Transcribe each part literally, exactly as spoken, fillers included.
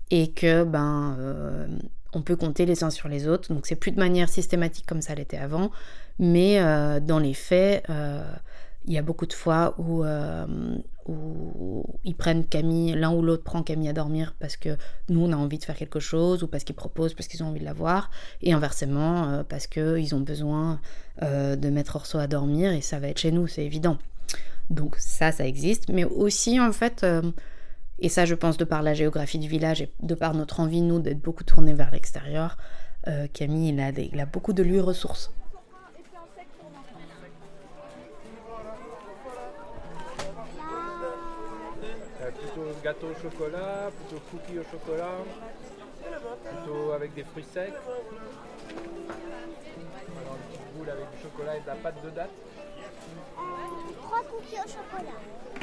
et que ben euh, on peut compter les uns sur les autres. Donc c'est plus de manière systématique comme ça l'était avant, mais euh, dans les faits, euh, il y a beaucoup de fois où, euh, où ils prennent Camille, l'un ou l'autre prend Camille à dormir parce que nous on a envie de faire quelque chose, ou parce qu'ils proposent, parce qu'ils ont envie de la voir, et inversement euh, parce qu'ils ont besoin euh, de mettre Orso à dormir, et ça va être chez nous, c'est évident. Donc ça, ça existe, mais aussi en fait, euh, et ça je pense de par la géographie du village et de par notre envie, nous, d'être beaucoup tournés vers l'extérieur, euh, Camille, il a, des, il a beaucoup de lieux ressources. Euh, plutôt gâteau au chocolat, plutôt cookies au chocolat, plutôt avec des fruits secs. Alors une petite boule avec du chocolat et de la pâte de date. Trois cookies au chocolat.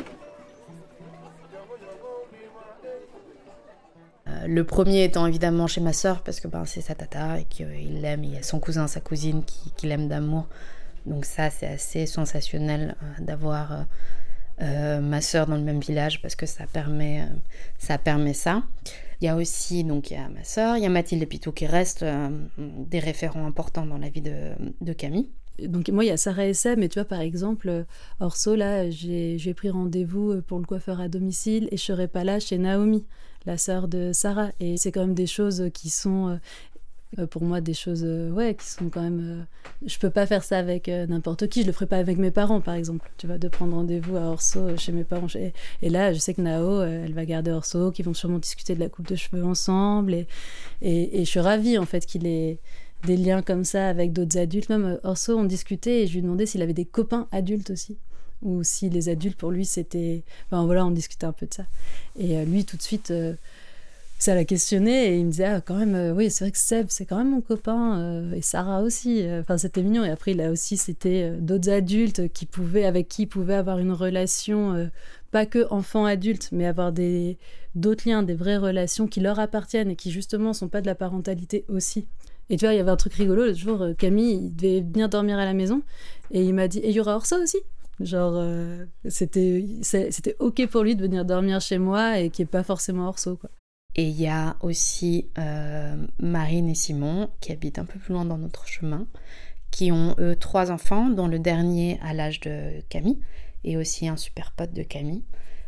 Euh, le premier étant évidemment chez ma sœur, parce que ben, c'est sa tata et qu'il l'aime, il y a son cousin, sa cousine qui, qui l'aime d'amour. Donc ça, c'est assez sensationnel euh, d'avoir euh, euh, ma sœur dans le même village, parce que ça permet, euh, ça permet ça. Il y a aussi, donc il y a ma sœur, il y a Mathilde et Pitou qui restent euh, des référents importants dans la vie de, de Camille. Donc moi, il y a Sarah et Seb, mais tu vois, par exemple, Orso, là, j'ai, j'ai pris rendez-vous pour le coiffeur à domicile et je serai pas là chez Naomi, la sœur de Sarah. Et c'est quand même des choses qui sont, euh, pour moi, des choses, euh, ouais, qui sont quand même... Euh, je peux pas faire ça avec euh, n'importe qui, je le ferai pas avec mes parents, par exemple, tu vois, de prendre rendez-vous à Orso chez mes parents. Et, et là, je sais que Nao, euh, elle va garder Orso, qu'ils vont sûrement discuter de la coupe de cheveux ensemble. Et, et, et je suis ravie, en fait, qu'il ait... des liens comme ça avec d'autres adultes. Même Orso, on discutait et je lui demandais s'il avait des copains adultes aussi, ou si les adultes pour lui c'était... Enfin voilà, on discutait un peu de ça. Et euh, lui tout de suite, euh, ça l'a questionné et il me disait ah, quand même, euh, oui c'est vrai que Seb c'est quand même mon copain, euh, et Sarah aussi. Enfin c'était mignon. Et après il a aussi c'était euh, d'autres adultes qui pouvaient, avec qui il pouvait avoir une relation, euh, pas que enfant-adulte, mais avoir des, d'autres liens, des vraies relations qui leur appartiennent et qui justement sont pas de la parentalité aussi. Et tu vois, il y avait un truc rigolo, l'autre jour, Camille, il devait venir dormir à la maison, et il m'a dit, et il y aura Orso aussi ? Genre, euh, c'était, c'était ok pour lui de venir dormir chez moi, et qu'il n'y ait pas forcément Orso, quoi. Et il y a aussi euh, Marine et Simon, qui habitent un peu plus loin dans notre chemin, qui ont, eux, trois enfants, dont le dernier à l'âge de Camille, et aussi un super pote de Camille.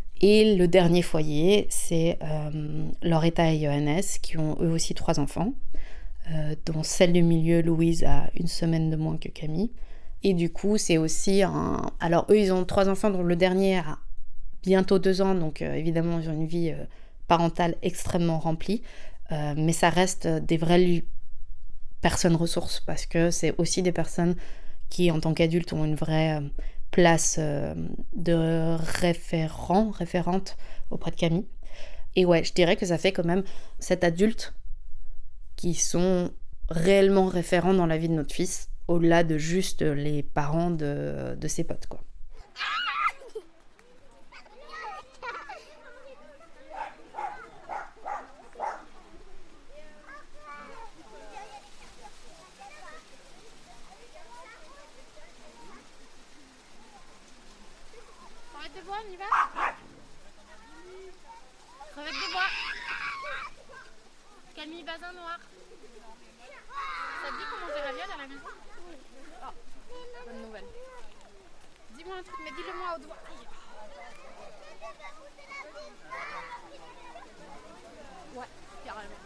Et le dernier foyer, c'est euh, Loretta et Johannes, qui ont eux aussi trois enfants. Euh, dont celle du milieu, Louise, a une semaine de moins que Camille. Et du coup, c'est aussi un... Alors, eux, ils ont trois enfants, dont le dernier a bientôt deux ans, donc euh, évidemment, ils ont une vie euh, parentale extrêmement remplie. Euh, mais ça reste des vraies personnes ressources, parce que c'est aussi des personnes qui, en tant qu'adultes, ont une vraie euh, place euh, de référent, référente auprès de Camille. Et ouais, je dirais que ça fait quand même cet adulte qui sont réellement référents dans la vie de notre fils, au-delà de juste les parents de, de ses potes, quoi. Crevette de bois, on y va ? Crevette de bois. Camille Bazin noir. Ça te dit comment manger la viande à la maison ? Oh, bonne nouvelle. Dis-moi un truc, mais dis-le moi au doigt. Ouais, carrément.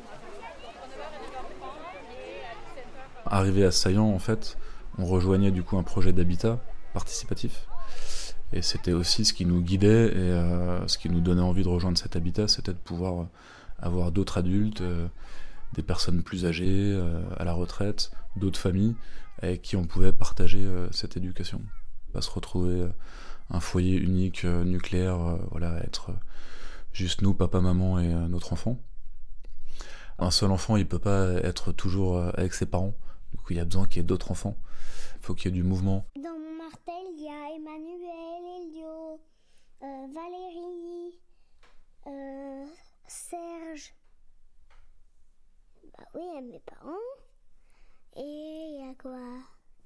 Arrivé à Saillant, en fait, on rejoignait du coup un projet d'habitat participatif. Et c'était aussi ce qui nous guidait et euh, ce qui nous donnait envie de rejoindre cet habitat, c'était de pouvoir avoir d'autres adultes, euh, des personnes plus âgées, euh, à la retraite, d'autres familles, avec qui on pouvait partager euh, cette éducation. Pas se retrouver euh, un foyer unique, euh, nucléaire, euh, voilà, être euh, juste nous, papa, maman et euh, notre enfant. Un seul enfant, il peut pas être toujours euh, avec ses parents. Du coup, il y a besoin qu'il y ait d'autres enfants. Il faut qu'il y ait du mouvement. Dans mon martel, il y a Emmanuel, Elio, euh, Valérie, euh, Serge. Bah oui, il y a mes parents. Et il y a quoi d'autre ?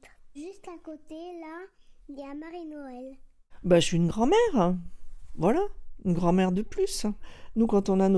Juste à côté, là, il y a Marie-Noël. Bah, je suis une grand-mère. Voilà, une grand-mère de plus. Nous, quand on a nos